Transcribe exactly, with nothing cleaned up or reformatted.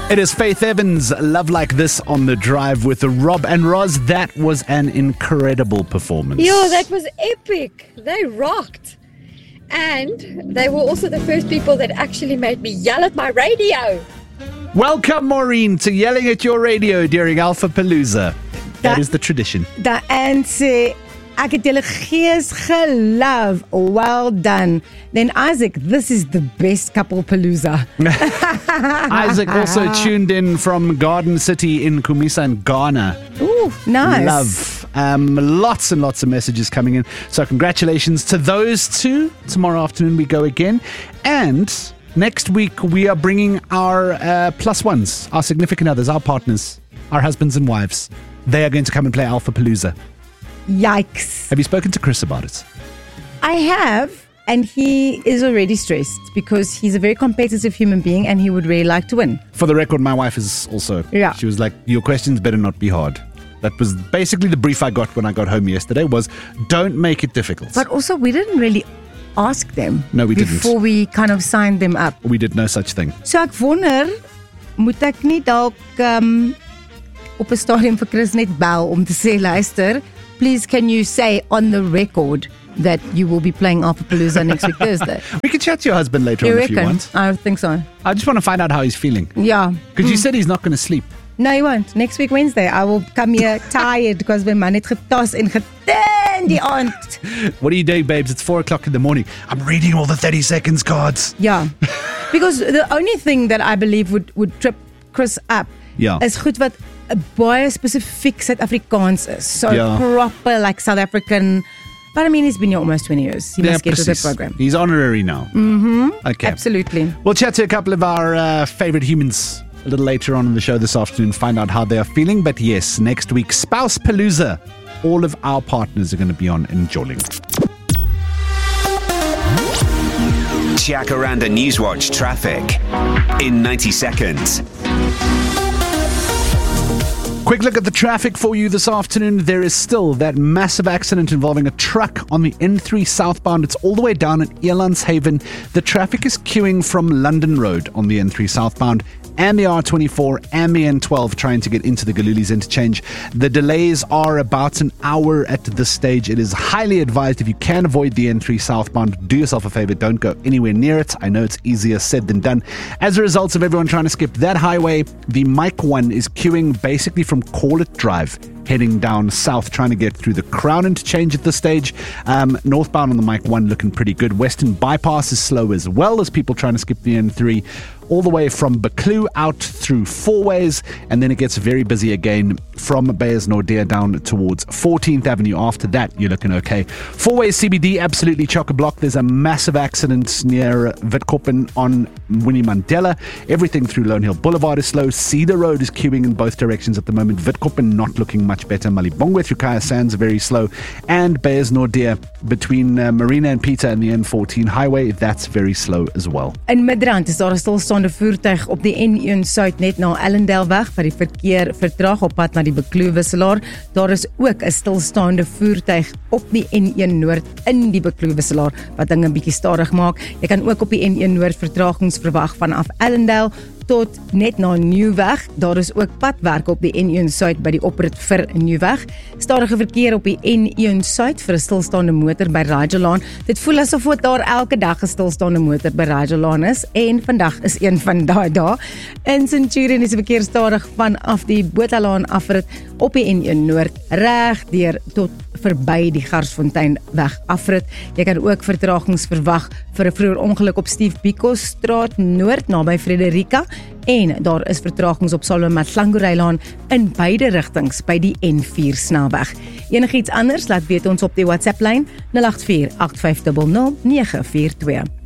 It is Faith Evans, Love Like This on The Drive with Rob and Roz. That was an incredible performance. Yo, that was epic. They rocked. And they were also the first people that actually made me yell at my radio. Welcome, Maureen, to yelling at your radio during Alpha Palooza. That, that is the tradition. Da en sê, ek het julle gees gelove. Well done. Then Isaac, this is the best couple palooza. Isaac also tuned in from Garden City in Kumisa in Ghana. Ooh, nice. Love. Um, lots and lots of messages coming in. So congratulations to those two. Tomorrow afternoon we go again. And next week we are bringing our uh, plus ones, our significant others, our partners, our husbands and wives. They are going to come and play Alpha Palooza. Yikes. Have you spoken to Chris about it? I have, and he is already stressed because he's a very competitive human being and he would really like to win. For the record, my wife is also. Yeah. She was like, your questions better not be hard. That was basically the brief I got when I got home yesterday was, don't make it difficult. But also, we didn't really ask them. No, we didn't. Before we kind of signed them up. We did no such thing. So ek wonder, moet ek nie dalk um, op 'n stadium vir Chris net bel om te sê, luister, please can you say on the record that you will be playing Alpha Palooza next week Thursday? We can chat to your husband later you on reckon? if you want. I think so. I just want to find out how he's feeling. Yeah. Because mm. you said he's not going to sleep. No, he won't. Next week Wednesday, I will come here tired because my man het getas en geteen die aand. What are you doing, babes? It's four o'clock in the morning. I'm reading all the thirty seconds cards. Yeah. Because the only thing that I believe would, would trip Chris up yeah. is goed wat baie spesifiek Suid-Afrikaans is. So yeah. proper, like South African. But I mean, he's been here almost twenty years. He yeah, must get precies. to the program. He's honorary now. Mm-hmm. Okay. Absolutely. We'll chat to a couple of our uh, favorite humans a little later on in the show this afternoon, find out how they are feeling. But yes, next week, Spouse Palooza. All of our partners are going to be on in Joling. Jacaranda Newswatch traffic in ninety seconds. Quick look at the traffic for you this afternoon. There is still that massive accident involving a truck on the N three southbound. It's all the way down at Elandshaven. The traffic is queuing from London Road on the N three southbound and the R twenty-four and the N twelve trying to get into the Galulis interchange. The delays are about an hour at this stage. It is highly advised if you can avoid the N three southbound, do yourself a favor, don't go anywhere near it. I know it's easier said than done. As a result of everyone trying to skip that highway, the Mike one is queuing basically from Call It Drive, heading down south, trying to get through the Crown interchange at this stage. Um, northbound on the Mike one looking pretty good. Western Bypass is slow as well as people trying to skip the N three. All the way from Buccleuch out through Fourways, and then it gets very busy again from Beyers-Naudé down towards fourteenth Avenue. After that, you're looking okay. Fourways C B D, absolutely chock-a-block. There's a massive accident near Witkoppen on Winnie Mandela. Everything through Lone Hill Boulevard is slow. Cedar Road is queuing in both directions at the moment. Witkoppen not looking much better. Malibongwe through Kaya Sands are very slow. And Beyers-Naudé between uh, Marina and Peter and the N fourteen highway, that's very slow as well. In Midrand is daar 'n stilstaande voertuig op die N een Suid net na Ellendale weg wat die verkeer vertraag op pad na die Buccleuch wisselaar. Daar is ook 'n stilstaande voertuig op die N een Noord in die Buccleuch wisselaar wat dinge 'n bietjie stadig maak. Jy kan ook op die N een Noord vertragings verwag vanaf Ellendale tot net na Nieuweg. Daar is ook padwerke op die N een Suid by die oprit vir Nieuweg. Stadige verkeer op die N een Suid vir 'n stilstaande motor by Rajalaan. Dit voel asof wat daar elke dag 'n stilstaande motor by Rajalaan is en vandag is een van daai dae. In Centurion is die verkeer stadig vanaf die Bothalaan afrit op die N een Noord reg deur tot verby die Garsfontein weg afrit. Jy kan ook vertragings verwag vir 'n vroeër ongeluk op Steve Biko Straat Noord naby Frederika en daar is vertragings op Solomon Matlangoreylaan in beide rigtings by die N vier snelweg. Enigiets anders laat weet ons op die WhatsApp lyn nul agt vier agt vyf nul nul nege vier twee.